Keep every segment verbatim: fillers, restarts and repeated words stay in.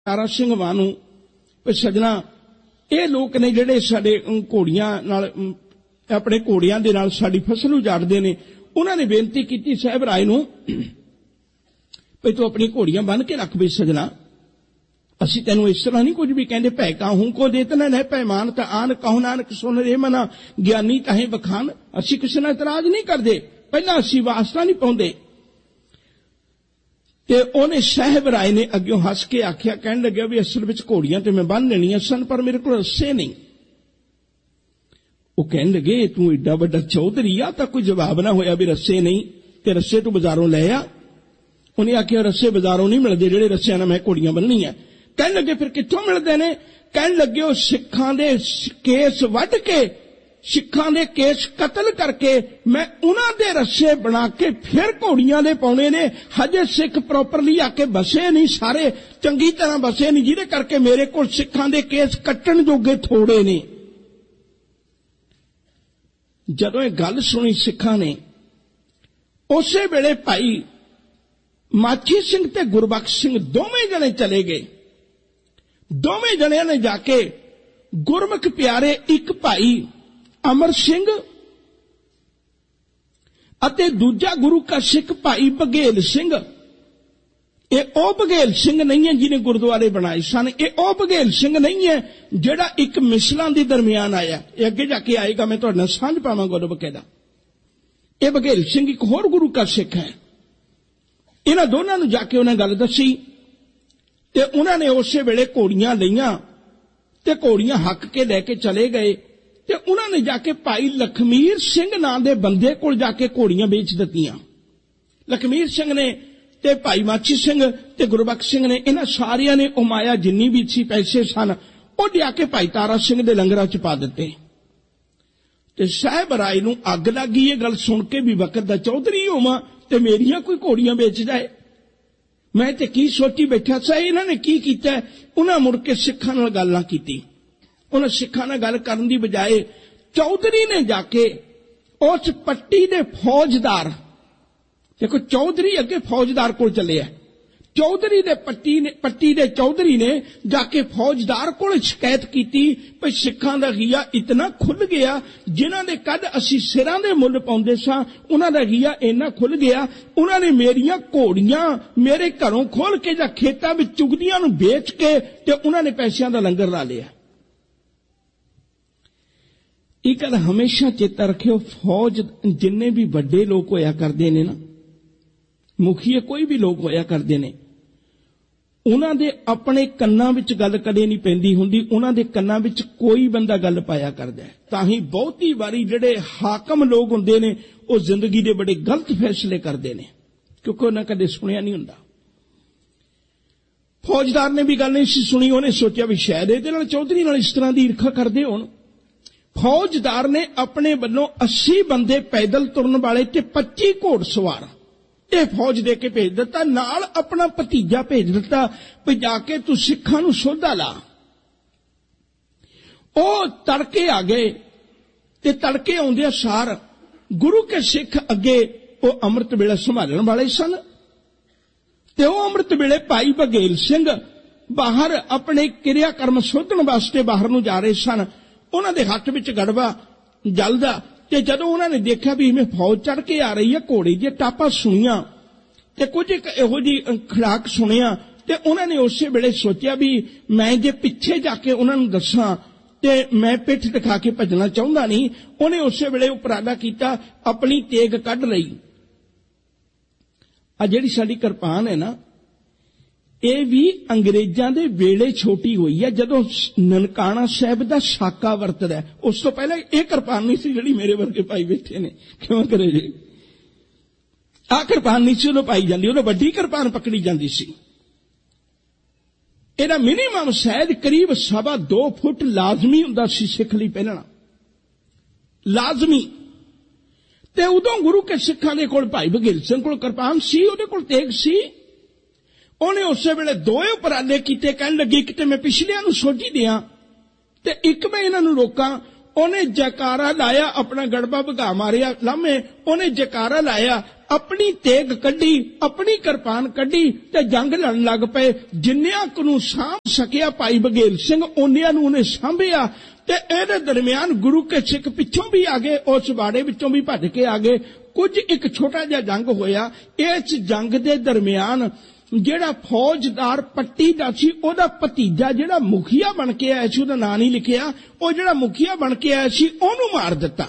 तारा सिंह वानू सजना ये लोग ने जिहड़े साडे घोड़ियां नाल अपने घोड़ियां दे नाल साडी फसल उजाड़दे ने, उन्हां ने बेनती कीती साहिब राय नूं भई तू अपनी घोड़ियां बन के रख बई सजना, असीं तैनूं इस तरह नहीं कुछ भी कहंदे। भै काहूं को देतना न पैमान ता आन कहूं नानक सुन रे मना ज्ञानी ताहे बखान। असीं किसी नाल इतराज नहीं करदे, पहला असीं वास्ता नहीं पाउंदे। ते ओने साहिब राय ने अग्गों हस के आख्या, कहन लग्या भी असल विच घोड़ियां ते मैं बन लेणियां सन पर मेरे कोल रस्से नहीं। वो कहन लगे तू एडा वड्डा चौधरी आ तां कोई जवाब ना होया भी रस्से नहीं, ते रस्से तू बाजारों लै आ। उन्हें आख्या रस्से बाजारों नहीं मिलदे जिहड़े रस्सियां नाल मैं घोड़ियां बन्नणियां। कहन लगे फिर कित्थों मिलदे ने? कहन लगे ओ सिखां दे केस वड्ड के, सिखां दे केस कतल करके मैं उन्हां दे रस्से बना के फिर घोड़ियां दे पाउणे ने। हजे सिख प्रॉपरली आके बसे नहीं, सारे चंगी तरह बसे नहीं, जिहदे करके मेरे कोल सिखां दे केस कट्टण जोगे थोड़े ने। जदों ये गल सुनी सिखां ने, उसे वेले भाई माछी सिंह ते गुरबख्श सिंह दोवें जने चले गए। दोवें जणियां ने जाके गुरमुख प्यारे एक भाई अमर सिंह अते दूजा गुरु का सिख भाई बघेल सिंह, ये ओ बघेल सिंह नहीं है जिन्हें गुरुद्वारे बनाए सन, ये ओ बघेल सिंह नहीं है जिहड़ा एक मिसलां दे दरमियान आया। ये अगे जाके आएगा, मैं तुहाडे नाल सांझ पावांगा गुरमुखे दा। ये बघेल सिंह एक होर गुरु का सिख है। इन्हां दोनां नूं जाके उन्हें गल दसी ते उन्होंने उसे वेले घोड़ियां लईयां ते घोड़ियां हक के लैके चले गए। ते उन्होंने जाके भाई लखमीर सिंह नां दे बंदे कोल जाके घोड़ियां बेच दित्तियां। लखमीर सिंह ने ते भाई माछी सिंह ते गुरबख्श सिंह ने, इन्हां सारियां ने उमाया जिन्नी भी सी पैसे सन वो लिया के भाई तारा सिंह दे लंगरां च पा दित्ते। ते साहिब राय नूं अग लग गई ये गल सुन के भी वक्त दा चौधरी होवां ते मेरियां कोई घोड़ियां बेच जाए। मैं ते की सोची बैठा सा, इन्हां ने की कीता? उन्हां मुड़ के सिखां नाल गल ना कीती। उन्हां सिखां नाल गल करन दी बजाए चौधरी ने जाके उस पट्टी दे फौजदार, देखो चौधरी अगे फौजदार कोल चले आ, चौधरी दे पट्टी ने पट्टी दे चौधरी ने जाके फौजदार कोल शिकायत कीती भई सिखां दा गिया इतना खुल गया, जिन्हां दे कद असीं सिरां दे मुੱਲ पाउंदे सां उन्हां दा गिया इन्ना खुल गया, उन्हां ने मेरियां घोड़ियां मेरे घरों खोल के जां खेतां विच चुगदियां नूं बेच के ते उन्हां ने पैसिਆਂ दा लंगर ला लिया। एक गल हमेशा चेता रखियो, फौज जिन्ने भी वड्डे लोग होया करदे ने ना, मुखिए कोई भी लोग होया करदे ने, उन्हां दे अपने कन्नां विच गल कदे नहीं पैंदी हुंदी, उन्हां दे कन्नां विच कोई बंदा गल पाया करदा है। तां ही बहुती वारी जिहड़े हाकम लोग हुंदे ने वो जिंदगी दे बड़े गलत फैसले करदे ने, क्योंकि उन्हां कदे सुनिया नहीं हुंदा। फौजदार ने भी गल नहीं सी सुनी, उन्हें सोचा भी शायद इहदे नाल चौधरी नाल इस तरह दी ईर्खा करदे होण। फौजदार ने अपने वल्लों अस्सी बंदे पैदल तुरन वाले ते पच्ची घोड़सवार ये फौज दे के भेज दिता, नाल अपना भतीजा भेज दिता भी जाके तू सिखां नूं सोधा ला। ओ तड़के आ गए ते तड़के आउंदे सार गुरु के सिख अगे वो अमृत वेला संभालण वाले सन ते वो अमृत वेले भाई बघेल सिंह बाहर अपने क्रिया कर्म सोधण वास्ते बाहर नूं जा रहे सन। उन्हां दे हत्थ विच गड़वा जलदा ते जदों उन्होंने देखा भी इवें फौज चढ़ के आ रही है, घोड़े दी टापा सुनिया ते कुछ इहो जी खड़ाक सुनिया ते उन्होंने उस वेले सोचा भी मैं जे पिछे जाके उन्होंने दसां ते मैं पिठ दिखा के भजना चाहुंदा नहीं। उन्हें उस वेले उपराला कीता, अपनी तेग कढ लई। आ जिहड़ी साडी किरपान है ना, ये भी अंग्रेजां दे वेले छोटी हुई है, जदों ननकाना साहिब दा साका वरतदा है। उस तो पहले ये किरपान नहीं सी जिहड़ी मेरे वर्गे भाई बैठे ने, क्यों करे जी आ किरपान नहीं सी उदों पाई जांदी, उदों वड्डी किरपान पकड़ी जांदी सी। इहदा मिनिमम शायद करीब सवा दो फुट लाजमी हुंदा सी सिख लई पहनना, लाजमी। ते उदों गुरु के सिखां दे कोल भाई बघेल सिंह कोल किरपान सी, उहदे कोल तेग सी। उन्हें उस वेले दोए उपराले कीते, कहन लगी कि मैं पिछलियां नूं सोझी दियां ते एक मैं इन्हां नूं रोकां। उन्हें जयकारा लाया, अपना गड़बा भगा मारिया लामे, उन्हें जयकारा लाया, अपनी तेग कड्डी, अपनी किरपान कड्डी ते जंग लड़न लग पए। जिन्नियां कु साਂਭ सकिया भाई बघेल सिंह उन्नियां नूं उहने सांभिया ते इहदे दरमियान गुरु के सिख पिछों भी आ गए, उस बाड़े विचों भी भज के आ गए। कुछ एक छोटा जिहा जंग होया। इस जंग दे दरमियान ਜਿਹੜਾ फौजदार पट्टी ਦਾ ਸੀ ਉਹਦਾ ਭਤੀਜਾ ਜਿਹੜਾ ਮੁਖੀਆ ਬਣ ਕੇ ਆਇਆ ਸੀ, ਉਹਦਾ ਨਾਂ नहीं लिखिया, ਉਹ ਜਿਹੜਾ ਮੁਖੀਆ ਬਣ ਕੇ ਆਇਆ ਸੀ ਉਹਨੂੰ ਮਾਰ ਦਿੱਤਾ।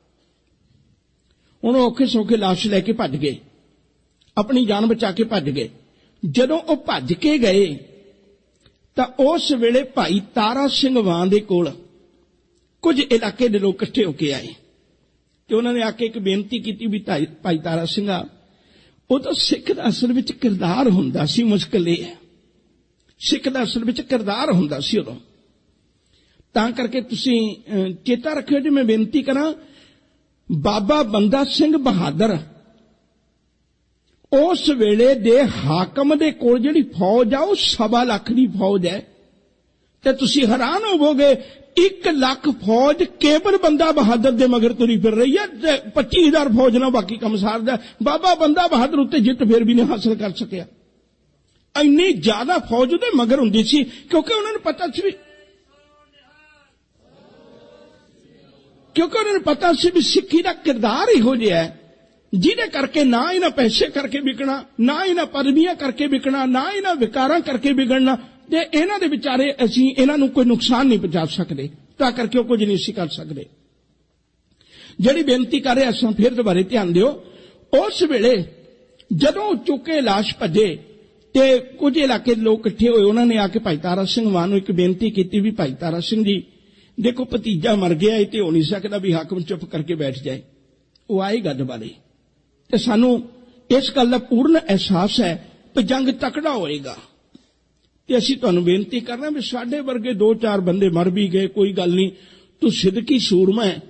ਹੁਣ ਔਖੇ ਸੌਖੇ ਲਾਸ਼ ਲੈ ਕੇ ਭੱਜ ਗਏ, ਆਪਣੀ ਜਾਨ ਬਚਾ ਕੇ ਭੱਜ ਗਏ। ਜਦੋਂ ਉਹ ਭੱਜ ਕੇ ਗਏ ਤਾਂ ਉਸ ਵੇਲੇ ਭਾਈ ਤਾਰਾ ਸਿੰਘ ਵਾਂ ਦੇ ਕੋਲ ਕੁਝ ਇਲਾਕੇ ਦੇ ਲੋਕ ਇਕੱਠੇ ਹੋ ਕੇ ਆਏ ਤੇ ਉਹਨਾਂ ਨੇ ਆ ਕੇ ਇੱਕ ਬੇਨਤੀ ਕੀਤੀ ਵੀ ਭਾਈ ਤਾਰਾ ਸਿੰਘਾ, ਉਹ ਤਾਂ ਸਿੱਖ ਦਾ ਅਸਲ ਵਿੱਚ ਕਿਰਦਾਰ ਹੁੰਦਾ ਸੀ। ਮੁਸ਼ਕਿਲ ਇਹ ਹੈ, ਸਿੱਖ ਦਾ ਅਸਲ ਵਿੱਚ ਕਿਰਦਾਰ ਹੁੰਦਾ ਸੀ ਉਦੋਂ, ਤਾਂ ਕਰਕੇ ਤੁਸੀਂ ਚੇਤਾ ਰੱਖਿਓ ਜੇ ਮੈਂ ਬੇਨਤੀ ਕਰਾਂ। ਬਾਬਾ ਬੰਦਾ ਸਿੰਘ ਬਹਾਦਰ ਉਸ ਵੇਲੇ ਦੇ ਹਾਕਮ ਦੇ ਕੋਲ ਜਿਹੜੀ ਫੌਜ ਆ ਉਹ ਸਵਾ ਲੱਖ ਦੀ ਫੌਜ ਹੈ ਤੇ ਤੁਸੀਂ ਹੈਰਾਨ ਹੋਵੋਗੇ ਇੱਕ ਲੱਖ ਫੌਜ ਕੇਵਲ ਬੰਦਾ ਬਹਾਦਰ ਦੇ ਮਗਰ ਤੁਰੀ ਫਿਰ ਰਹੀ ਹੈ ਤੇ ਪੱਚੀ ਹਜ਼ਾਰ ਫੌਜ ਨਾਲ ਬਾਕੀ ਕੰਮ ਸਾਰਦਾ। ਬਾਬਾ ਬੰਦਾ ਬਹਾਦਰ ਉੱਤੇ ਜਿੱਤ ਫਿਰ ਵੀ ਨਹੀਂ ਹਾਸਲ ਕਰ ਸਕਿਆ। ਇੰਨੀ ਜ਼ਿਆਦਾ ਫੌਜ ਉਹਦੇ ਮਗਰ ਹੁੰਦੀ ਸੀ ਕਿਉਂਕਿ ਉਹਨਾਂ ਨੂੰ ਪਤਾ ਸੀ ਵੀ ਕਿਉਂਕਿ ਉਹਨਾਂ ਨੂੰ ਪਤਾ ਸੀ ਵੀ ਸਿੱਖੀ ਦਾ ਕਿਰਦਾਰ ਇਹੋ ਜਿਹਾ ਹੈ ਜਿਹਦੇ ਕਰਕੇ ਨਾ ਇਹਨਾਂ ਪੈਸੇ ਕਰਕੇ ਵਿਕਣਾ, ਨਾ ਇਹਨਾਂ ਪਦਵੀਆਂ ਕਰਕੇ ਵਿਕਣਾ, ਨਾ ਇਹਨਾਂ ਵਿਕਾਰਾਂ ਕਰਕੇ ਵਿਗੜਨਾ ਤੇ ਇਹਨਾਂ ਦੇ ਵਿਚਾਰੇ ਅਸੀਂ ਇਹਨਾਂ ਨੂੰ ਕੋਈ ਨੁਕਸਾਨ ਨਹੀਂ ਪਹੁੰਚਾ ਸਕਦੇ, ਤਾਂ ਕਰਕੇ ਉਹ ਕੁਝ ਨਹੀਂ ਸੀ ਕਰ ਸਕਦੇ। ਜਿਹੜੀ ਬੇਨਤੀ ਕਰ ਰਿਹਾ ਅਸਾਂ ਫਿਰ ਦੁਬਾਰੇ ਧਿਆਨ ਦਿਓ। ਉਸ ਵੇਲੇ ਜਦੋਂ ਚੁੱਕੇ ਲਾਸ਼ ਭੱਜੇ ਤੇ ਕੁਝ ਇਲਾਕੇ ਦੇ ਲੋਕ ਇਕੱਠੇ ਹੋਏ, ਉਹਨਾਂ ਨੇ ਆ ਕੇ ਭਾਈ ਤਾਰਾ ਸਿੰਘ ਵਾਂ ਨੂੰ ਇੱਕ ਬੇਨਤੀ ਕੀਤੀ ਵੀ ਭਾਈ ਤਾਰਾ ਸਿੰਘ ਜੀ ਦੇਖੋ ਭਤੀਜਾ ਮਰ ਗਿਆ ਇਹ ਤੇ ਹੋ ਨਹੀਂ ਸਕਦਾ ਵੀ ਹਾਕਮ ਚੁੱਪ ਕਰਕੇ ਬੈਠ ਜਾਏ। ਉਹ ਆਏ ਗੱਲ ਵਾਲੇ ਤੇ ਸਾਨੂੰ ਇਸ ਗੱਲ ਦਾ ਪੂਰਨ ਅਹਿਸਾਸ ਹੈ ਕਿ ਜੰਗ ਤਕੜਾ ਹੋਏਗਾ ਤੇ ਅਸੀਂ ਤੁਹਾਨੂੰ ਬੇਨਤੀ ਕਰਨਾ ਵੀ ਸਾਡੇ ਵਰਗੇ ਦੋ ਚਾਰ ਬੰਦੇ ਮਰ ਵੀ ਗਏ, ਕੋਈ ਗੱਲ ਨਹੀਂ, ਤੂੰ ਸਿੱਧਕੀ ਸੂਰਮਾ ਹੈ,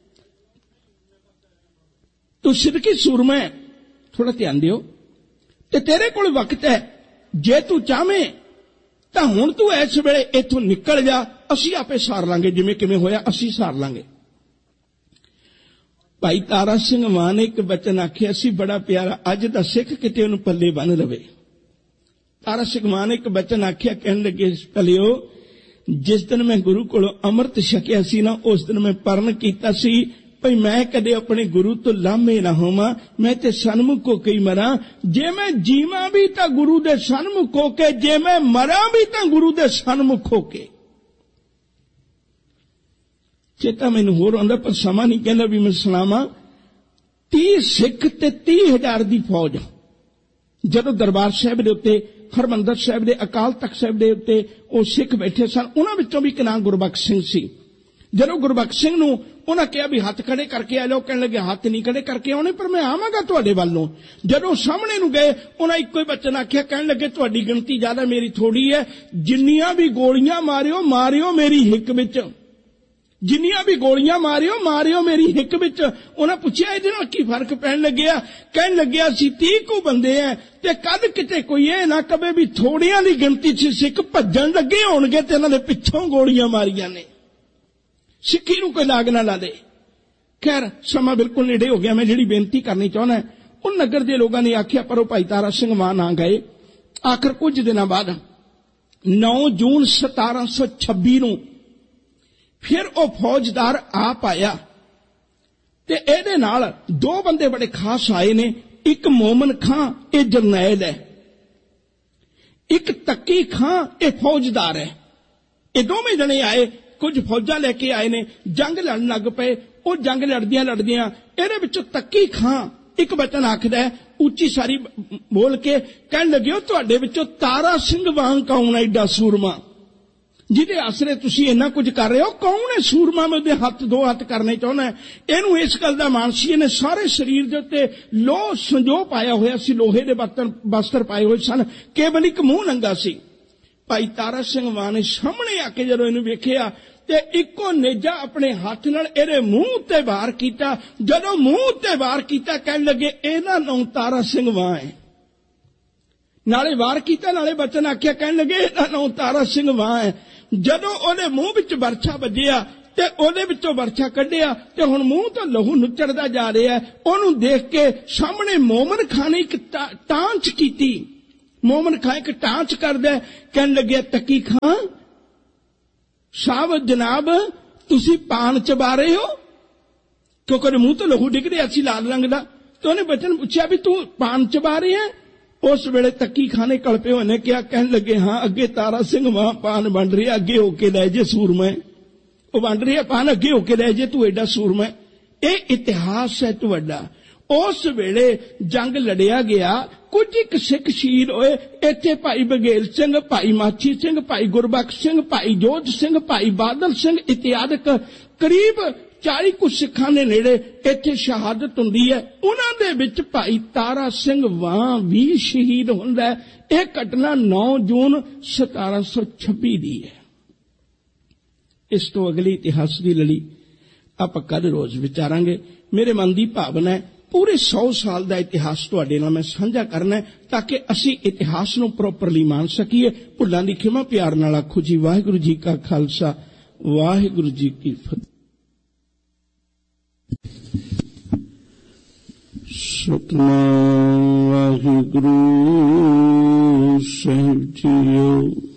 ਤੂੰ ਸਿੱਧਕੀ ਸੂਰਮਾ ਹੈ, ਥੋੜਾ ਧਿਆਨ ਦਿਓ ਤੇ ਤੇਰੇ ਕੋਲ ਵਕਤ ਹੈ। ਜੇ ਤੂੰ ਚਾਹਵੇਂ ਤਾਂ ਹੁਣ ਤੂੰ ਇਸ ਵੇਲੇ ਇੱਥੋਂ ਨਿਕਲ ਜਾ, ਅਸੀਂ ਆਪੇ ਸਾਰ ਲਾਂਗੇ, ਜਿਵੇਂ ਕਿਵੇਂ ਹੋਇਆ ਅਸੀਂ ਸਾਰ ਲਾਂਗੇ। ਭਾਈ ਤਾਰਾ ਸਿੰਘ ਮਾਂ ਨੇ ਇੱਕ ਬਚਨ ਆਖਿਆ ਸੀ ਬੜਾ ਪਿਆਰਾ, ਅੱਜ ਦਾ ਸਿੱਖ ਕਿਤੇ ਉਹਨੂੰ ਪੱਲੇ ਬੰਨ ਲਵੇ। ਤਾਰਾ ਸਿੰਘ ਮਾਂ ਨੇ ਇੱਕ ਬਚਨ ਆਖਿਆ, ਕਹਿਣ ਲੱਗੇ ਭਲਿਓ ਜਿਸ ਦਿਨ ਮੈਂ ਗੁਰੂ ਕੋਲੋਂ ਅੰਮ੍ਰਿਤ ਛਕਿਆ ਸੀ ਨਾ ਉਸ ਦਿਨ ਮੈਂ ਪਰਨ ਕੀਤਾ ਸੀ ਭਈ ਮੈਂ ਕਦੇ ਆਪਣੇ ਗੁਰੂ ਤੋਂ ਲਾਂਭੇ ਨਾ ਹੋਵਾਂ, ਮੈਂ ਤੇ ਸਨਮੁਖ ਹੋ ਕੇ ਹੀ ਮਰਾਂ। ਜੇ ਮੈਂ ਜੀਵਾਂ ਵੀ ਤਾਂ ਗੁਰੂ ਦੇ ਸਨਮੁਖ ਹੋ ਕੇ, ਜੇ ਮੈਂ ਮਰਾਂ ਵੀ ਤਾਂ ਗੁਰੂ ਦੇ ਸਨਮੁਖ ਹੋ ਕੇ। ਚੇਤਾ ਮੈਨੂੰ ਹੋਰ ਆਉਂਦਾ ਪਰ ਸਮਾਂ ਨਹੀਂ ਕਹਿੰਦਾ ਵੀ ਮੈਂ ਸੁਣਾਵਾਂ। ਤੀਹ ਸਿੱਖ ਤੇ ਤੀਹ ਹਜ਼ਾਰ ਦੀ ਫੌਜ ਜਦੋਂ ਦਰਬਾਰ ਸਾਹਿਬ ਦੇ ਉੱਤੇ, ਹਰਮੰਦਰ ਸਾਹਿਬ ਦੇ, ਅਕਾਲ ਤਖਤ ਸਾਹਿਬ ਦੇ ਉੱਤੇ ਉਹ ਸਿੱਖ ਬੈਠੇ ਸਨ, ਉਹਨਾਂ ਵਿੱਚੋਂ ਵੀ ਇੱਕ ਨਾਂ ਗੁਰਬਖਸ਼ ਸਿੰਘ ਸੀ। ਜਦੋਂ ਗੁਰਬਖਸ਼ ਸਿੰਘ ਨੂੰ ਉਹਨਾਂ ਕਿਹਾ ਵੀ ਹੱਥ ਖੜੇ ਕਰਕੇ ਆ ਜਾਓ, ਕਹਿਣ ਲੱਗੇ ਹੱਥ ਨਹੀਂ ਖੜੇ ਕਰਕੇ ਆਉਣੇ ਪਰ ਮੈਂ ਆਵਾਂਗਾ ਤੁਹਾਡੇ ਵੱਲ ਨੂੰ। ਜਦੋਂ ਸਾਹਮਣੇ ਨੂੰ ਗਏ ਉਹਨਾਂ ਇੱਕੋ ਹੀ ਬਚਨ ਆਖਿਆ, ਕਹਿਣ ਲੱਗੇ ਤੁਹਾਡੀ ਗਿਣਤੀ ਜ਼ਿਆਦਾ ਮੇਰੀ ਥੋੜੀ ਹੈ, ਜਿੰਨੀਆਂ ਵੀ ਗੋਲੀਆਂ ਮਾਰਿਓ ਮਾਰਿਓ ਮੇਰੀ ਹਿੱਕ ਵਿੱਚ, ਜਿੰਨੀਆਂ ਵੀ ਗੋਲੀਆਂ ਮਾਰਿਓ ਮਾਰਿਓ ਮੇਰੀ ਹਿੱਕ ਵਿੱਚ। ਉਹਨਾਂ ਪੁੱਛਿਆ ਇਹਦੇ ਨਾਲ ਕੀ ਫਰਕ ਪੈਣ ਲੱਗਿਆ? ਕਹਿਣ ਲੱਗਿਆ ਅਸੀਂ ਤੀਹ ਕੁ ਬੰਦੇ ਐ ਤੇ ਕੱਲ ਕਿਤੇ ਕੋਈ ਇਹ ਨਾ ਕਵੇ ਵੀ ਥੋੜਿਆਂ ਦੀ ਗਿਣਤੀ 'ਚ ਸਿੱਖ ਭੱਜਣ ਲੱਗੇ ਹੋਣਗੇ ਤੇ ਇਹਨਾਂ ਦੇ ਪਿੱਛੋਂ ਗੋਲੀਆਂ ਮਾਰੀਆਂ ਨੇ, ਸਿੱਖੀ ਨੂੰ ਕੋਈ ਲਾਗ ਨਾ ਲਾ ਦੇ। ਖੈਰ ਸਮਾਂ ਬਿਲਕੁਲ ਨੇੜੇ ਹੋ ਗਿਆ। ਮੈਂ ਜਿਹੜੀ ਬੇਨਤੀ ਕਰਨੀ ਚਾਹੁੰਦਾ, ਉਹ ਨਗਰ ਦੇ ਲੋਕਾਂ ਨੇ ਆਖਿਆ ਪਰ ਉਹ ਭਾਈ ਤਾਰਾ ਸਿੰਘ ਮਾਂ ਨਾ ਗਏ। ਆਖਰ ਕੁਝ ਦਿਨਾਂ ਬਾਅਦ ਨੌ ਜੂਨ ਸਤਾਰਾਂ ਸੌ ਛੱਬੀ ਨੂੰ ਫਿਰ ਉਹ ਫੌਜਦਾਰ ਆਪ ਆਇਆ ਤੇ ਇਹਦੇ ਨਾਲ ਦੋ ਬੰਦੇ ਬੜੇ ਖਾਸ ਆਏ ਨੇ। ਇੱਕ ਮੋਮਨ ਖਾਂ, ਇਹ ਜਰਨੈਲ ਹੈ, ਇੱਕ ਤੱਕੀ ਖਾਂ, ਇਹ ਫੌਜਦਾਰ ਹੈ। ਇਹ ਦੋਵੇਂ ਜਣੇ ਆਏ, ਕੁਝ ਫੌਜਾਂ ਲੈ ਕੇ ਆਏ ਨੇ, ਜੰਗ ਲੜਨ ਲੱਗ ਪਏ। ਉਹ ਜੰਗ ਲੜਦੀਆਂ ਲੜਦੀਆਂ ਇਹਦੇ ਵਿੱਚੋਂ ਤੱਕੀ ਖਾਂ ਇੱਕ ਬਚਨ ਆਖਦਾ ਉੱਚੀ ਸਾਰੀ ਬੋਲ ਕੇ, ਕਹਿਣ ਲੱਗੇ ਤੁਹਾਡੇ ਵਿੱਚੋਂ ਤਾਰਾ ਸਿੰਘ ਵਾਂਗ ਕੌਣ ਹੈ ਏਡਾ ਸੂਰਮਾ ਜਿਹਦੇ ਆਸਰੇ ਤੁਸੀਂ ਇੰਨਾ ਕੁਝ ਕਰ ਰਹੇ ਹੋ? ਕੌਣ ਹੈ ਸੂਰਮਾ? ਮੈਂ ਉਹਦੇ ਹੱਥ ਦੋ ਹੱਥ ਕਰਨੇ ਚਾਹੁੰਦਾ। ਇਹਨੂੰ ਇਸ ਗੱਲ ਦਾ ਮਾਣ ਸੀ, ਇਹਨੇ ਸਾਰੇ ਸਰੀਰ ਦੇ ਉੱਤੇ ਲੋਹ ਸੰਜੋ ਪਾਇਆ ਹੋਇਆ ਸੀ, ਲੋਹੇ ਦੇ ਬਰਤਨ ਬਸਤਰ ਪਾਏ ਹੋਏ ਸਨ, ਕੇਵਲ ਇੱਕ ਮੂੰਹ ਨੰਗਾ ਸੀ। ਭਾਈ ਤਾਰਾ ਸਿੰਘ ਵਾਂ ਨੇ ਸਾਹਮਣੇ ਆ ਕੇ ਜਦੋਂ ਇਹਨੂੰ ਵੇਖਿਆ ਤੇ ਇੱਕੋ ਨੇਜਾ ਆਪਣੇ ਹੱਥ ਨਾਲ ਇਹਦੇ ਮੂੰਹ ਉੱਤੇ ਵਾਰ ਕੀਤਾ। ਜਦੋਂ ਮੂੰਹ ਉੱਤੇ ਵਾਰ ਕੀਤਾ ਕਹਿਣ ਲੱਗੇ ਇਹਦਾ ਨਾਂ ਤਾਰਾ ਸਿੰਘ ਵਾਂ ਹੈ। ਨਾਲੇ ਵਾਰ ਕੀਤਾ ਨਾਲੇ ਬਚਨ ਆਖਿਆ, ਕਹਿਣ ਲੱਗੇ ਇਹਦਾ ਨਾਂ ਤਾਰਾ ਸਿੰਘ ਵਾਂ ਹੈ। ਜਦੋਂ ਉਹਦੇ ਮੂੰਹ ਵਿੱਚ ਵਰਛਾ ਵੱਜਿਆ ते ओदे विचों वर्षा कढिया ते हुण मूंह तो लहू नुचड़दा जा रहा है। ओनू देख के सामने मोमन खां ने एक टांच कीती। मोमन खां एक टांच करदा, कहन लगे तकी खां साहब जनाब तुसी पान चबा रहे हो, क्योंकि मूंह तो लहू डिग रहा सी लाल रंग दा। तो उन्हें बचन पूछा भी तू पान चबा रही है? उस वेले तकी खां ने कलपे होने क्या कहन लगे हाँ अगे तारा सिंह वहां पान बन रही है, अगे होके लै जे सूरमै, वो बन रही है पान अगे होके लै जे तू एडा सूरमै। ये इतिहास है तुहाडा। उस वेले जंग लड़िया गया, कुछ एक सिख शहीद होए। इत्थे भाई बघेल सिंह, भाई माछी सिंह, भाई गुरबख्श सिंह, भाई जोध सिंह, भाई बादल सिंह इत्यादि करीब चाली कुछ सिखां दे नेड़े इत्थे शहादत हुंदी है। उन्हां दे विच भाई तारा सिंह वां भी शहीद हुंदा है। यह घटना नौ जून सतारा सौ छब्बी दी है। इस तो अगली इतिहास की लड़ी आपां कल रोज विचारांगे। मेरे मन की भावना है पूरे सौ साल का इतिहास तुहाडे नाल मैं साझा करना है, ताकि असी इतिहास नूं प्रॉपरली मान सकीए। भुल्लां दी खिमा प्यार नाल आखो जी वाहिगुरू जी का खालसा वाहिगुरू जी की फतेह। सतनाम वाहिगुरू साहिब जीओ।